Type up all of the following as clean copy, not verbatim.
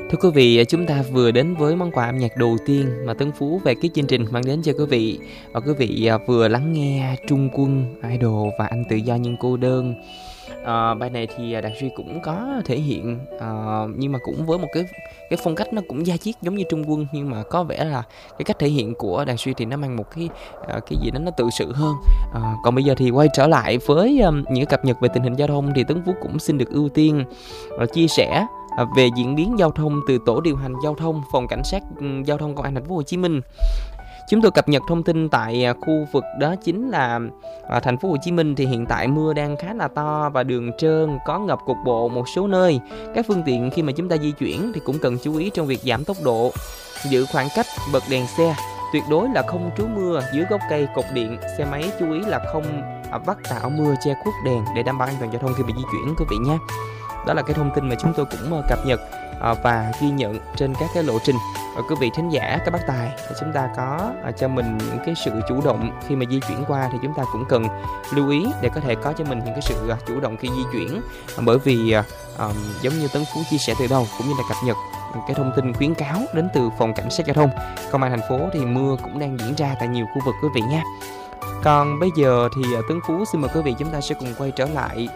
Thưa quý vị, chúng ta vừa đến với món quà âm nhạc đầu tiên mà Tấn Phú về cái chương trình mang đến cho quý vị. Và quý vị vừa lắng nghe Trung Quân, Idol và Anh Tự Do Nhưng Cô Đơn. Bài này thì Đạt Duy cũng có thể hiện, nhưng mà cũng với một cái phong cách nó cũng da diết giống như Trung Quân, nhưng mà có vẻ là cái cách thể hiện của Đạt Duy thì nó mang một cái gì đó nó tự sự hơn. Còn bây giờ thì quay trở lại với những cập nhật về tình hình giao thông thì Tấn Phú cũng xin được ưu tiên chia sẻ về diễn biến giao thông từ tổ điều hành giao thông phòng cảnh sát giao thông công an thành phố Hồ Chí Minh. Chúng tôi cập nhật thông tin tại khu vực đó chính là thành phố Hồ Chí Minh thì hiện tại mưa đang khá là to và đường trơn, có ngập cục bộ một số nơi. Các phương tiện khi mà chúng ta di chuyển thì cũng cần chú ý trong việc giảm tốc độ, giữ khoảng cách, bật đèn xe. Tuyệt đối là không trú mưa dưới gốc cây, cột điện. Xe máy chú ý là không vắt tảo mưa che khuất đèn để đảm bảo an toàn giao thông khi mà di chuyển quý vị nhé. Đó là cái thông tin mà chúng tôi cũng cập nhật và ghi nhận trên các cái lộ trình. Quý vị thính giả, các bác tài, chúng ta có cho mình những cái sự chủ động khi mà di chuyển qua thì chúng ta cũng cần lưu ý để có thể có cho mình những cái sự chủ động khi di chuyển. Bởi vì giống như Tấn Phú chia sẻ từ đầu cũng như là cập nhật cái thông tin khuyến cáo đến từ phòng cảnh sát giao thông công an thành phố thì mưa cũng đang diễn ra tại nhiều khu vực quý vị nha. Còn bây giờ thì Tấn Phú xin mời quý vị chúng ta sẽ cùng quay trở lại,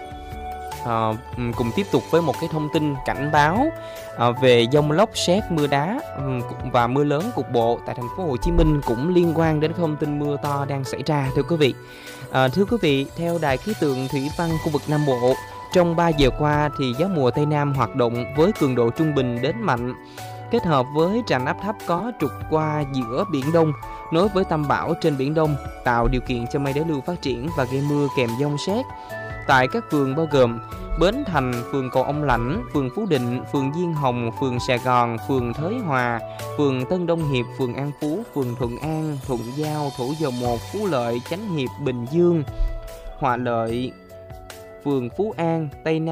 cùng tiếp tục với một cái thông tin cảnh báo về dông lốc sét, mưa đá và mưa lớn cục bộ tại thành phố Hồ Chí Minh cũng liên quan đến thông tin mưa to đang xảy ra thưa quý vị. Thưa quý vị, theo Đài khí tượng thủy văn khu vực Nam Bộ, trong 3 giờ qua thì gió mùa Tây Nam hoạt động với cường độ trung bình đến mạnh, kết hợp với rãnh áp thấp có trục qua giữa Biển Đông nối với tâm bão trên Biển Đông, tạo điều kiện cho mây đới lưu phát triển và gây mưa kèm dông sét tại các phường bao gồm Bến Thành, phường Cầu Ông Lãnh, phường Phú Định, phường Diên Hồng, phường Sài Gòn, phường Thới Hòa, phường Tân Đông Hiệp, phường An Phú, phường Thuận An, Thuận Giao, Thủ Dầu Một, Phú Lợi, Chánh Hiệp, Bình Dương, Hòa Lợi, phường Phú An, Tây Nam.